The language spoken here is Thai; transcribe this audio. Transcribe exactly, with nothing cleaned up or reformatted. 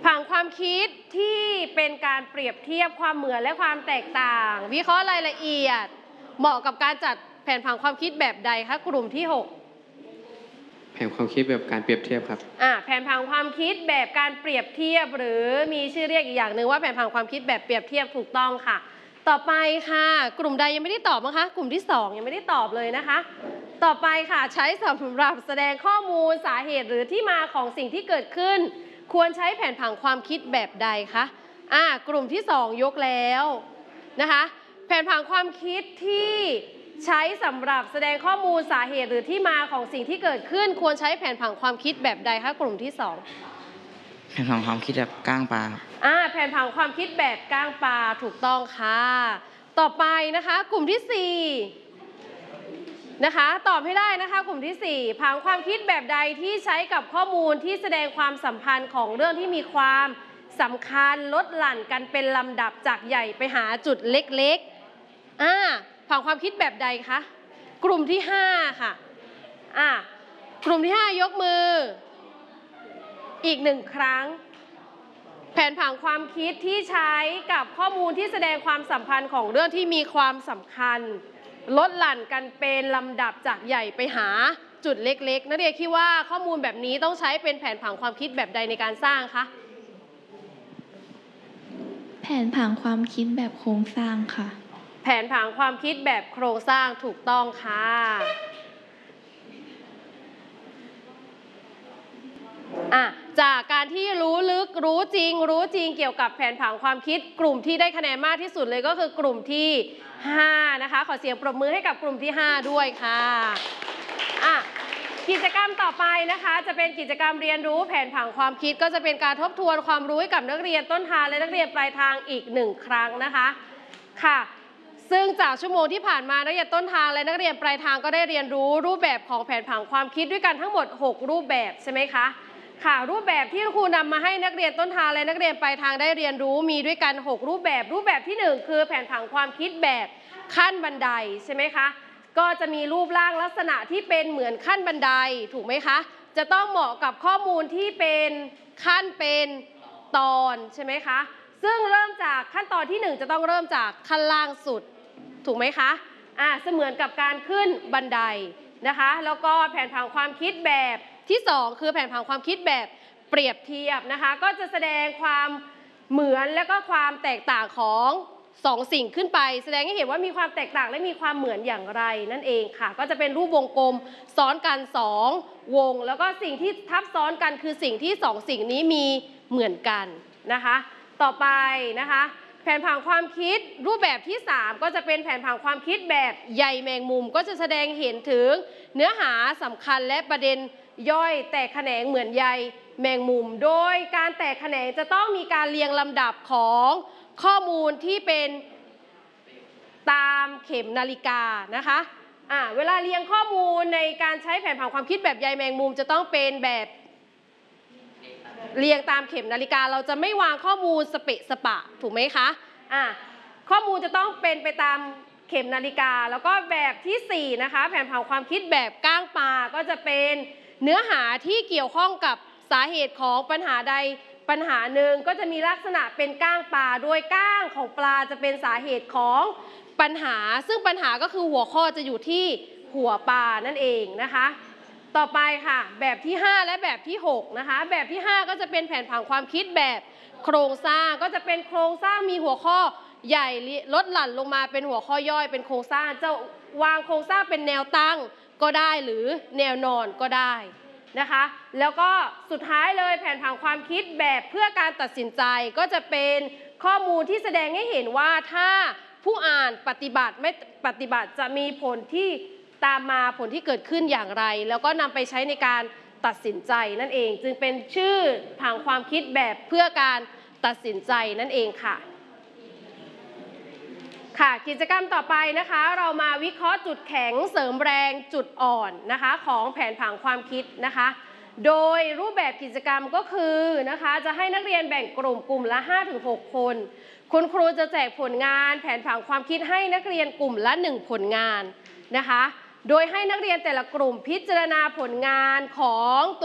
ผังความคิดที่เป็นการเปรียบเทียบความเหมือนและความแตกต่าง วิเคราะห์รายละเอียดเหมาะกับการจัดแผนผังความคิดแบบใดคะกลุ่มที่หกแผนความคิดแบบการเปรียบเทียบครับอ่าแผนผังความคิดแบบการเปรียบเทียบหรือมีชื่อเรียกอีกอย่างหนึ่งว่าแผนผังความคิดแบบเปรียบเทียบถูกต้องค่ะต่อไปค่ะกลุ่มใดยังไม่ได้ตอบมั้งคะกลุ่มที่สองยังไม่ได้ตอบเลยนะคะต่อไปค่ะใช้สำหรับแสดงข้อมูลสาเหตุหรือที่มาของสิ่งที่เกิดขึ้นควรใช้แผนผังความคิดแบบใดคะอ่ากลุ่มที่สองยกแล้วนะคะแผนผังความคิดที่ใช้สำหรับแสดงข้อมูลสาเหตุหรือที่มาของสิ่งที่เกิดขึ้นควรใช้แผนผังความคิดแบบใดคะกลุ่มที่สองแผนผังความคิดแบบก้างปลาอ่าแผนผังความคิดแบบก้างปลาถูกต้องค่ะต่อไปนะคะกลุ่มที่สี่นะคะตอบให้ได้นะคะกลุ่มที่สี่ผังความคิดแบบใดที่ใช้กับข้อมูลที่แสดงความสัมพันธ์ของเรื่องที่มีความสำคัญลดหลั่นกันเป็นลำดับจากใหญ่ไปหาจุดเล็กๆอ่าผังความคิดแบบใดคะกลุ่มที่ห้าค่ะอ่ากลุ่มที่ห้ายกมืออีกหนึ่งครั้งแผนผังความคิดที่ใช้กับข้อมูลที่แสดงความสัมพันธ์ของเรื่องที่มีความสำคัญลดหลั่นกันเป็นลำดับจากใหญ่ไปหาจุดเล็กๆนักเรียนคิดว่าข้อมูลแบบนี้ต้องใช้เป็นแผนผังความคิดแบบใดในการสร้างคะแผนผังความคิดแบบโครงสร้างค่ะแผนผังความคิดแบบโครงสร้างถูกต้องค่ะอ่ะจากการที่รู้ลึกรู้จริงรู้จริงเกี่ยวกับแผนผังความคิดกลุ่มที่ได้คะแนนมากที่สุดเลยก็คือกลุ่มที่ห้านะคะขอเสียงปรบมือให้กับกลุ่มที่ห้าด้วยค่ะอ่ะกิจกรรมต่อไปนะคะจะเป็นกิจกรรมเรียนรู้แผนผังความคิดก็จะเป็นการทบทวนความรู้ให้กับนักเรียนต้นทางและนักเรียนปลายทางอีกหนึ่งครั้งนะคะค่ะซึ่งจากชั่วโมงที่ผ่านมานักเรียนต้นทางและนักเรียนปลายทางก็ได้เรียนรู้รูปแบบของแผนผังความคิดด้วยกันทั้งหมดหกรูปแบบใช่ไหมคะค่ะรูปแบบที่ครูนำมาให้นักเรียนต้นทางและนักเรียนปลายทางได้เรียนรู้มีด้วยกันหกรูปแบบรูปแบบที่หนึ่งคือแผนผังความคิดแบบขั้นบันไดใช่ไหมคะก็จะมีรูปร่างลักษณะที่เป็นเหมือนขั้นบันไดถูกไหมคะจะต้องเหมาะกับข้อมูลที่เป็นขั้นเป็นตอนใช่ไหมคะซึ่งเริ่มจากขั้นตอนที่หนึ่งจะต้องเริ่มจากขั้นล่างสุดถูกไหมคะอ่าเสมือนกับการขึ้นบันไดนะคะแล้วก็แผนผังความคิดแบบที่สองคือแผนผังความคิดแบบเปรียบเทียบนะคะก็จะแสดงความเหมือนและก็ความแตกต่างของสองสิ่งขึ้นไปแสดงให้เห็นว่ามีความแตกต่างและมีความเหมือนอย่างไรนั่นเองค่ะก็จะเป็นรูปวงกลมซ้อนกันสองวงแล้วก็สิ่งที่ทับซ้อนกันคือสิ่งที่สองสิ่งนี้มีเหมือนกันนะคะต่อไปนะคะแผนผังความคิดรูปแบบที่สามก็จะเป็นแผนผังความคิดแบบใยแมงมุมก็จะแสดงเห็นถึงเนื้อหาสำคัญและประเด็นย่อยแตกแขนงเหมือนใยแมงมุมโดยการแตกแขนงจะต้องมีการเรียงลำดับของข้อมูลที่เป็นตามเข็มนาฬิกานะคะอ่าเวลาเรียงข้อมูลในการใช้แผนผังความคิดแบบใยแมงมุมจะต้องเป็นแบบเรียงตามเข็มนาฬิกาเราจะไม่วางข้อมูลสเปะสปะถูกไหมคะอ่าข้อมูลจะต้องเป็นไปตามเข็มนาฬิกาแล้วก็แบบที่สี่นะคะแผนผังความคิดแบบก้างปลาก็จะเป็นเนื้อหาที่เกี่ยวข้องกับสาเหตุของปัญหาใดปัญหาหนึ่งก็จะมีลักษณะเป็นก้างปลาโดยก้างของปลาจะเป็นสาเหตุของปัญหาซึ่งปัญหาก็คือหัวข้อจะอยู่ที่หัวปลานั่นเองนะคะต่อไปค่ะแบบที่ห้าและแบบที่หกนะคะแบบที่ห้าก็จะเป็นแผนผังความคิดแบบโครงสร้างก็จะเป็นโครงสร้างมีหัวข้อใหญ่ลดหลั่นลงมาเป็นหัวข้อย่อยเป็นโครงสร้างจะวางโครงสร้างเป็นแนวตั้งก็ได้หรือแนวนอนก็ได้นะคะแล้วก็สุดท้ายเลยแผนผังความคิดแบบเพื่อการตัดสินใจก็จะเป็นข้อมูลที่แสดงให้เห็นว่าถ้าผู้อ่านปฏิบัติไม่ปฏิบัติจะมีผลที่ตามมาผลที่เกิดขึ้นอย่างไรแล้วก็นำไปใช้ในการตัดสินใจนั่นเองจึงเป็นชื่อผังความคิดแบบเพื่อการตัดสินใจนั่นเองค่ะค่ะกิจกรรมต่อไปนะคะเรามาวิเคราะห์จุดแข็งเสริมแรงจุดอ่อนนะคะของแผนผังความคิดนะคะโดยรูปแบบกิจกรรมก็คือนะคะจะให้นักเรียนแบ่งกลุ่มกลุ่มละ ห้าถึงหก คนคุณครูจะแจกผลงานแผนผังความคิดให้นักเรียนกลุ่มละหนึ่งผลงานนะคะโดยให้นักเรียนแต่ละกลุ่มพิจารณาผลงานของ